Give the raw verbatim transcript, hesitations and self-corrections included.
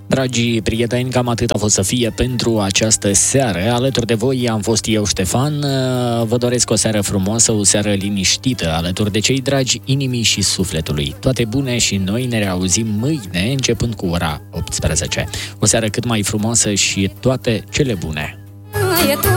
Dragii prieteni, cam atât a fost să fie pentru această seară. Alături de voi am fost eu, Ștefan. Vă doresc o seară frumoasă, o seară liniștită, alături de cei dragi inimii și sufletului. Toate bune și noi ne reauzim mâine, începând cu ora optsprezece. O seară cât mai frumoasă și toate cele bune!